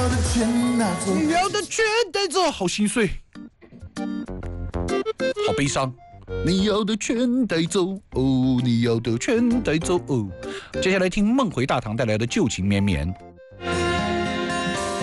你要的全带走，好心碎，好悲伤。你要的全带走哦，你要的全带走哦。接下来听梦回大堂带来的旧情绵绵。